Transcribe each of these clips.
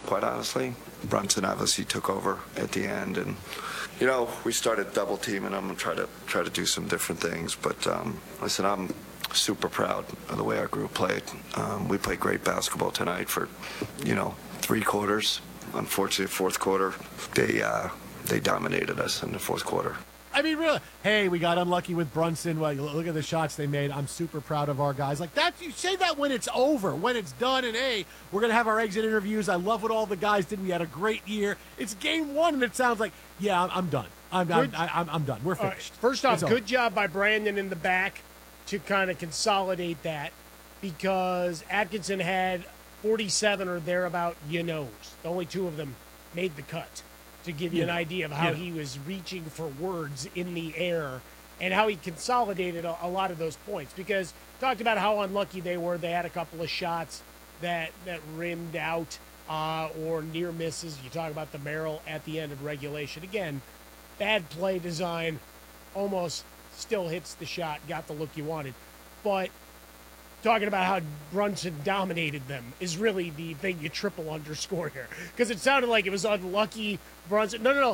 quite honestly. Brunson obviously took over at the end, and we started double teaming him and try to do some different things. But listen, I'm super proud of the way our group played. We played great basketball tonight for 3 quarters. Unfortunately, fourth quarter, they dominated us in the fourth quarter. I mean, really, hey, we got unlucky with Brunson. Well, look at the shots they made. I'm super proud of our guys. Like that, you say that when it's over, when it's done, and hey, we're going to have our exit interviews. I love what all the guys did. We had a great year. It's game 1, and it sounds like, yeah, I'm done. I'm done. We're finished. First off, good job by Brandon in the back to kind of consolidate that, because Atkinson had 47 or thereabout only 2 of them made the cut, to give you an idea of how he was reaching for words in the air and how he consolidated a lot of those points. Because talked about how unlucky they were. They had a couple of shots that rimmed out or near misses. You talk about the Merrill at the end of regulation. Again, bad play design, almost still hits the shot, got the look you wanted. But talking about how Brunson dominated them is really the thing you triple underscore here. Because it sounded like it was unlucky Brunson. No.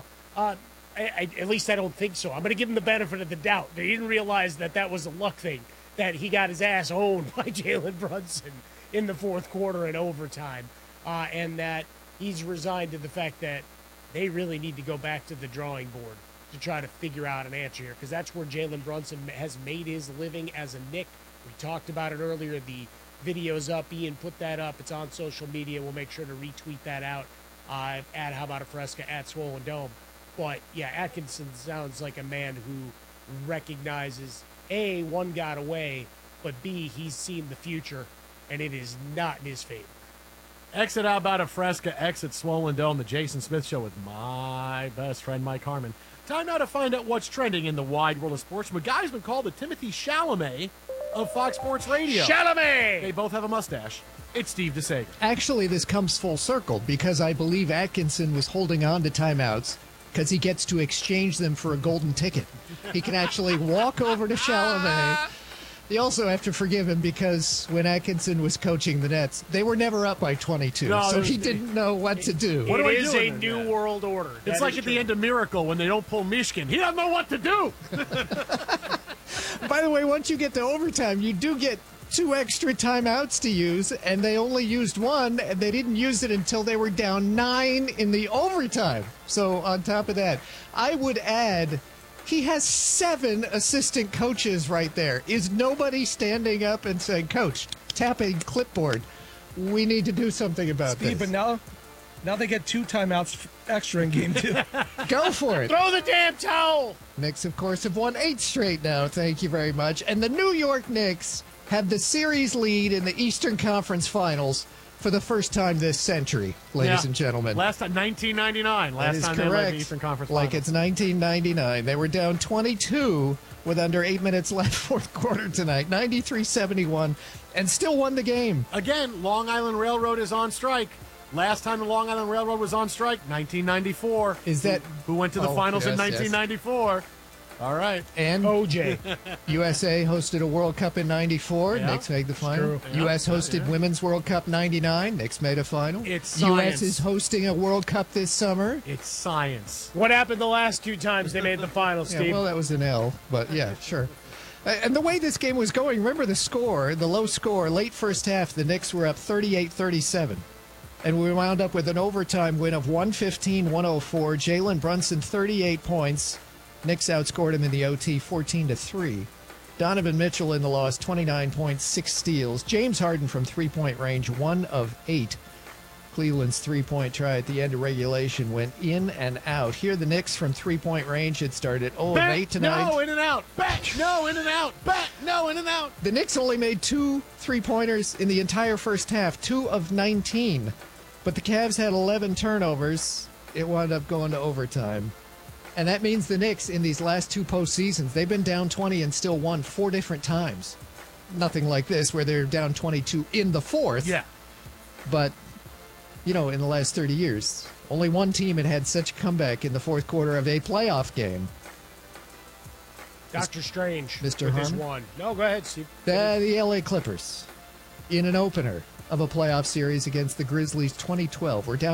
At least I don't think so. I'm going to give him the benefit of the doubt. They didn't realize that was a luck thing, that he got his ass owned by Jalen Brunson in the fourth quarter and overtime, and that he's resigned to the fact that they really need to go back to the drawing board to try to figure out an answer here, because that's where Jalen Brunson has made his living as a Knick. We talked about it earlier. The video's up. Ian put that up. It's on social media. We'll make sure to retweet that out at How About a Fresca, at Swollen Dome. But, yeah, Atkinson sounds like a man who recognizes, A, one got away, but B, he's seen the future, and it is not in his favor. Exit How About a Fresca, exit Swollen Dome, the Jason Smith Show with my best friend, Mike Harmon. Time now to find out what's trending in the wide world of sports. A guy's been called the Timothy Chalamet of Fox Sports Radio. Chalamet! They both have a mustache. It's Steve DeSager. Actually, this comes full circle, because I believe Atkinson was holding on to timeouts because he gets to exchange them for a golden ticket. He can actually walk over to Chalamet. You also have to forgive him, because when Atkinson was coaching the Nets, they were never up by 22, so he didn't know what to do. It is a new world order. It's like at the end of Miracle when they don't pull Mishkin. He doesn't know what to do. By the way, once you get to overtime, you do get 2 extra timeouts to use, and they only used 1, and they didn't use it until they were down 9 in the overtime. So on top of that, I would add, he has 7 assistant coaches right there. Is nobody standing up and saying, Coach, tapping clipboard, we need to do something about this? But now they get 2 timeouts extra in game 2. Go for it. Throw the damn towel. Knicks, of course, have won 8 straight now. Thank you very much. And the New York Knicks have the series lead in the Eastern Conference Finals for the first time this century, ladies and gentlemen. Last time, 1999. Last time they led the Eastern Conference Finals. Like it's 1999. They were down 22 with under 8 minutes left fourth quarter tonight. 93-71, and still won the game. Again, Long Island Railroad is on strike. Last time the Long Island Railroad was on strike, 1994. Is that who went to the finals in 1994? Yes. All right. And OJ. USA hosted a World Cup in 94. Yeah, Knicks made the final. Yeah, U.S. hosted Women's World Cup 99. Knicks made a final. It's science. U.S. is hosting a World Cup this summer. It's science. What happened the last 2 times they made the finals, Steve? Yeah, well, that was an L, but yeah, sure. And the way this game was going, remember the score, the low score, late first half, the Knicks were up 38-37. And we wound up with an overtime win of 115-104. Jalen Brunson, 38 points. Knicks outscored him in the OT 14-3. Donovan Mitchell in the loss, 29 points, 6 steals. James Harden from three-point range, 1 of 8. Cleveland's three-point try at the end of regulation went in and out. Here the Knicks from three-point range had started 0 of 8 tonight. No, in and out. Back, no, in and out. Back, no, in and out. The Knicks only made 2 three-pointers in the entire first half, 2 of 19. But the Cavs had 11 turnovers. It wound up going to overtime. And that means the Knicks in these last 2 postseasons, they've been down 20 and still won 4 different times. Nothing like this where they're down 22 in the fourth. Yeah. But, in the last 30 years, only one team had such a comeback in the fourth quarter of a playoff game. Dr. Strange. Mr. With his Harmon? one. No, go ahead, Steve. The LA Clippers in an opener of a playoff series against the Grizzlies 2012. We're down